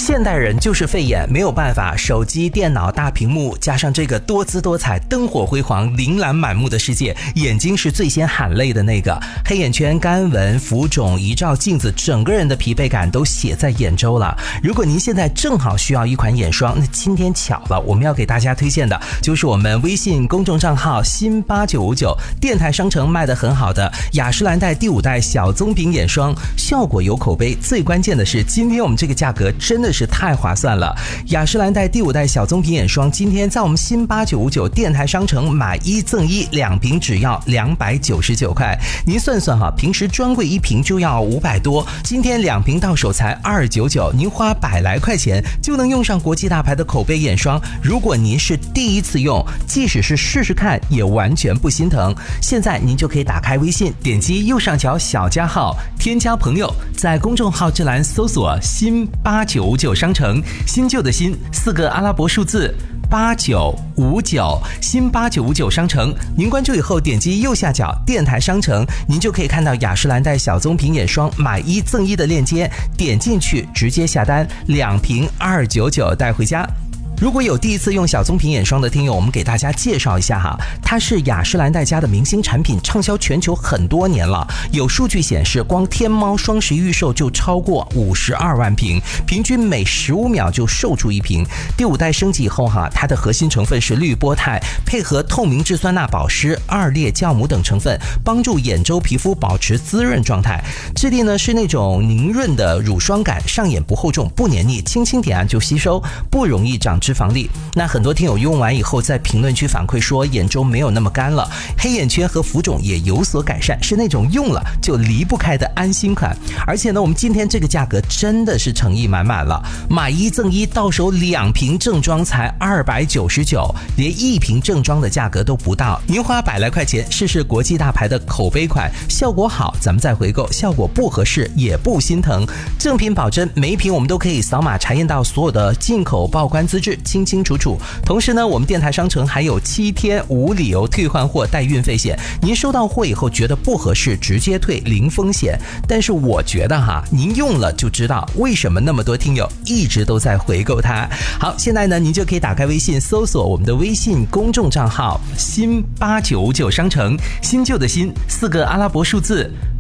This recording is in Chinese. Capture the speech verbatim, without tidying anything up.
现代人就是费眼，没有办法，手机、电脑、大屏幕，加上这个多姿多彩、灯火辉煌、琳琅满目的世界，眼睛是最先喊累的那个。黑眼圈、干纹、浮肿，一照镜子，整个人的疲惫感都写在眼周了。如果您现在正好需要一款眼霜，那今天巧了，我们要给大家推荐的就是我们微信公众账号新八九五九电台商城卖得很好的雅诗兰黛第五代小棕瓶眼霜，效果有口碑，最关键的是今天我们这个价格真的是太划算了。雅诗兰黛第五代小棕瓶眼霜今天在我们新八九五九电台商城买一赠一，两瓶只要两百九十九块。您算算哈，平时专柜一瓶就要五百多，今天两瓶到手才二百九十九，您花百来块钱就能用上国际大牌的口碑眼霜。如果您是第一次用，即使是试试看也完全不心疼。现在您就可以打开微信，点击右上角小加号，添加朋友，在公众号之栏搜索新八九五九商城，新旧的新四个阿拉伯数字八九五九，新八九五九商城。您关注以后点击右下角电台商城，您就可以看到雅诗兰黛小棕瓶眼霜买一赠一的链接，点进去直接下单，两瓶二百九十九带回家。如果有第一次用小棕瓶眼霜的听友，我们给大家介绍一下哈，它是雅诗兰黛家的明星产品，畅销全球很多年了。有数据显示，光天猫双十一预售就超过五十二万瓶，平均每十五秒就售出一瓶。第五代升级以后哈，它的核心成分是绿波肽，配合透明质酸钠保湿、二裂酵母等成分，帮助眼周皮肤保持滋润状态。质地呢是那种凝润的乳霜感，上眼不厚重，不黏腻，轻轻点按就吸收，不容易长脂肪粒。那很多听友用完以后在评论区反馈说眼周没有那么干了，黑眼圈和浮肿也有所改善，是那种用了就离不开的安心款。而且呢，我们今天这个价格真的是诚意满满了，买一赠一，到手两瓶正装才二百九十九，连一瓶正装的价格都不到。您花百来块钱试试国际大牌的口碑款，效果好咱们再回购，效果不合适也不心疼。正品保真，每一瓶我们都可以扫码查验到所有的进口报关资质，清清楚楚。同时呢，我们电台商城还有七天无理由退换货带运费险，您收到货以后觉得不合适直接退，零风险。但是我觉得哈，您用了就知道为什么那么多听友一直都在回购它。好，现在呢，您就可以打开微信搜索我们的微信公众账号新八九五九商城，新旧的新四个阿拉伯数字